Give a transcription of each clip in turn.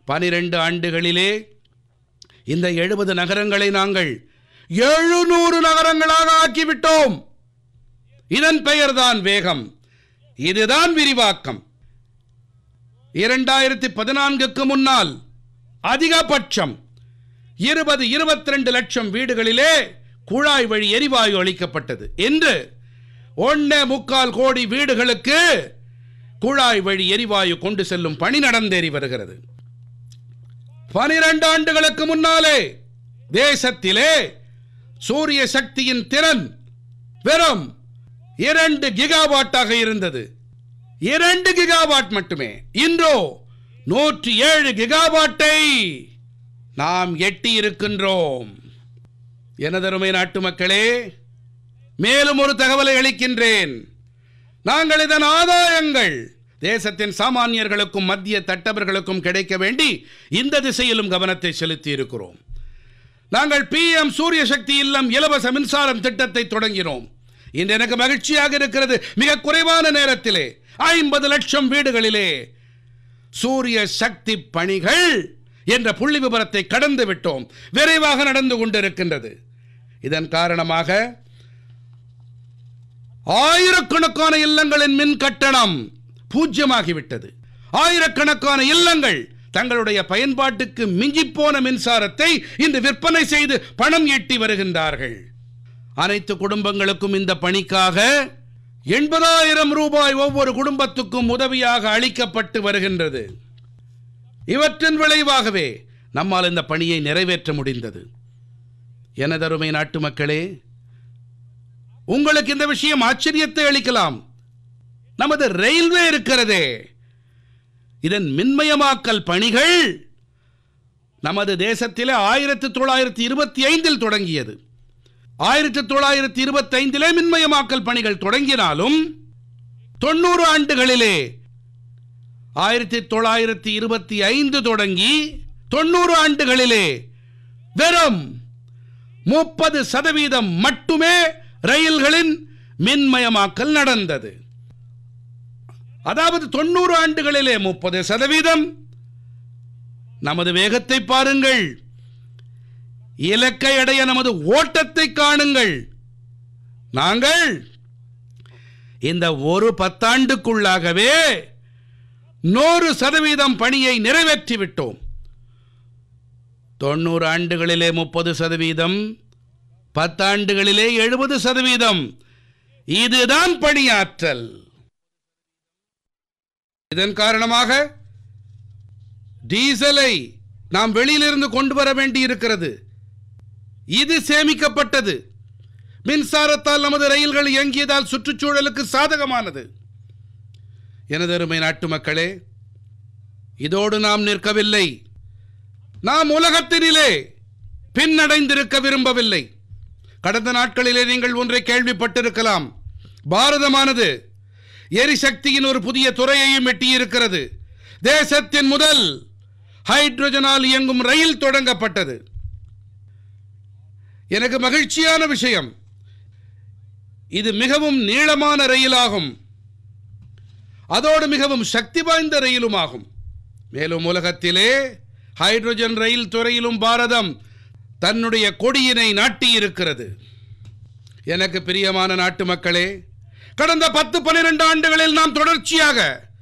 12 ஆண்டுகளிலே இந்த 70 நகரங்களை நாங்கள் 700 நகரங்களாக ஆக்கிவிட்டோம். இதன் பெயர்தான் வேகம், இதுதான் விரிவாக்கம். 2014க்கு முன்னால் அதிகபட்சம் 20-22 லட்சம் வீடுகளிலே குழாய் வழி எரிவாயு அளிக்கப்பட்டது. இன்று 1.25 கோடி வீடுகளுக்கு குழாய் வழி எரிவாயு கொண்டு செல்லும் பணி நடந்தேறி வருகிறது. 12 ஆண்டுகளுக்கு முன்னாலே தேசத்திலே சூரிய சக்தியின் திறன் வெறும் 2 கிகாவாட்டாக இருந்தது. 2 கிகாவாட் மட்டுமே. இன்றோ 107 கிகாவாட்டை நாம் எட்டி இருக்கின்றோம். எனதருமை நாட்டு மக்களே, மேலும் ஒரு தகவலை அளிக்கின்றேன். நாங்கள் இதன் ஆதாயங்கள் தேசத்தின் சாமானியர்களுக்கும் மத்திய தட்டவர்களுக்கும் கிடைக்க வேண்டி இந்த திசையிலும் கவனத்தை செலுத்தி இருக்கிறோம். நாங்கள் PM சூரிய சக்தி இல்லம் இலவச மின்சாரம் திட்டத்தை தொடங்கினோம். இன்று எனக்கு மகிழ்ச்சியாக இருக்கிறது, மிக குறைவான நேரத்திலே 50 லட்சம் வீடுகளிலே சூரிய சக்தி பணிகள் என்ற புள்ளி விபரத்தை கடந்து விட்டோம். விரைவாக நடந்து கொண்டிருக்கின்றது. இதன் காரணமாக ஆயிரக்கணக்கான இல்லங்களின் மின் கட்டணம் பூஜ்யமாகிவிட்டது. ஆயிரக்கணக்கான இல்லங்கள் தங்களுடைய பயன்பாட்டுக்கு மிஞ்சிப்போன மின்சாரத்தை இன்று விற்பனை செய்து பணம் ஈட்டி வருகின்றார்கள். அனைத்து குடும்பங்களுக்கும் இந்த பணிக்காக 80,000 ரூபாய் ஒவ்வொரு குடும்பத்துக்கும் உதவியாக அளிக்கப்பட்டு வருகின்றது. இவற்றின் விளைவாகவே நம்மால் இந்த பணியை நிறைவேற்ற முடிந்தது. எனதருமை நாட்டு மக்களே, உங்களுக்கு இந்த விஷயம் ஆச்சரியத்தை அளிக்கலாம். நமது ரயில்வே இருக்கிறதே, இதன் மின்மயமாக்கல் பணிகள் நமது தேசத்திலே 1925 தொடங்கியது. 1925 மின்மயமாக்கல் பணிகள் தொடங்கினாலும் 90 ஆண்டுகளிலே 1925 தொடங்கி 90 ஆண்டுகளிலே வெறும் 30% மட்டுமே ரயில்களின் மின்மயமாக்கல் நடந்தது. அதாவது 90 ஆண்டுகளிலே 30%. நமது வேகத்தை பாருங்கள், இலக்கை அடைய நமது ஓட்டத்தை காணுங்கள். நாங்கள் இந்த ஒரு 10 ஆண்டுக்குள்ளாகவே 100% பணியை நிறைவேற்றிவிட்டோம். 90 ஆண்டுகளிலே 30%, 10 ஆண்டுகளிலே 70%. இதுதான் பணியாற்றல். இதன் காரணமாக டீசலை நாம் வெளியிலிருந்து கொண்டு வர வேண்டி இருக்கிறது. இது சேமிக்கப்பட்டது. மின்சாரத்தால் நமது ரயில்கள் இயங்கியதால் சுற்றுச்சூழலுக்கு சாதகமானது. எனதருமை நாட்டு மக்களே, இதோடு நாம் நிற்கவில்லை. நாம் உலகத்தினிலே பின்னடைந்திருக்க விரும்பவில்லை. கடந்த நாட்களிலே நீங்கள் ஒன்றை கேள்விப்பட்டிருக்கலாம். பாரதமானது எரிசக்தியின் ஒரு புதிய துறையையும் எட்டியிருக்கிறது. தேசத்தின் முதல் ஹைட்ரஜனால் இயங்கும் ரயில் தொடங்கப்பட்டது. எனக்கு மகிழ்ச்சியான விஷயம், இது மிகவும் நீளமான ரயிலாகும். அதோடு மிகவும் சக்தி வாய்ந்த ரயிலுமாகும். மேலும் உலகத்திலே ஹைட்ரஜன் ரயில் துறையிலும் பாரதம் தன்னுடைய கொடியினை நாட்டியிருக்கிறது. எனக்கு பிரியமான நாட்டு மக்களே, கடந்த 10-12 ஆண்டுகளில் நாம் தொடர்ச்சியாக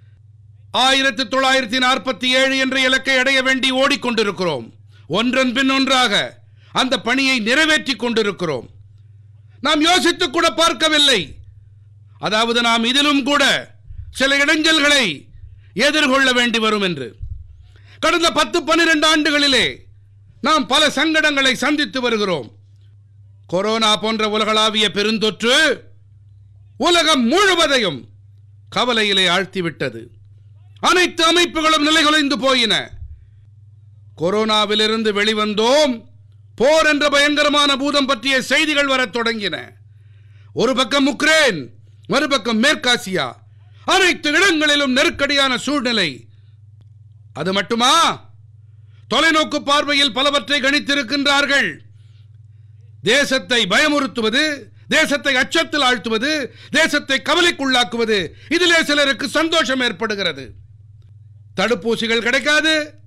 1947 என்ற இலக்கை அடைய வேண்டி ஓடிக்கொண்டிருக்கிறோம். ஒன்றன் பின் ஒன்றாக அந்த பணியை நிறைவேற்றிக் கொண்டிருக்கிறோம். நாம் யோசித்து கூட பார்க்கவில்லை. அதாவது நாம் இதிலும் கூட சில இடைஞ்சல்களை எதிர்கொள்ள வேண்டி வரும் என்று. கடந்த 10-12 ஆண்டுகளிலே நாம் பல சங்கடங்களை சந்தித்து வருகிறோம். கொரோனா போன்ற உலகளாவிய பெருந்தொற்று உலகம் முழுவதையும் கவலையிலே ஆழ்த்திவிட்டது. அனைத்து அமைப்புகளும் நிலைகுலைந்து போயின. கொரோனாவிலிருந்து வெளிவந்தோம், போர் என்ற பயங்கரமான பூதம் பற்றிய செய்திகள் வரத் தொடங்கின. ஒரு பக்கம் உக்ரைன், மறுபக்கம் மேற்காசியா, அனைத்து இடங்களிலும் நெருக்கடியான சூழ்நிலை. அது மட்டுமா, தொலைநோக்கு பார்வையில் பலவற்றை கணித்திருக்கின்றார்கள். தேசத்தை பயமுறுத்துவது, தேசத்தை அச்சத்தில் ஆழ்த்துவது, தேசத்தை கவலைக்குள்ளாக்குவது, இதிலே சிலருக்கு சந்தோஷம் ஏற்படுகிறது. தடுப்பூசிகள் கிடைக்காது,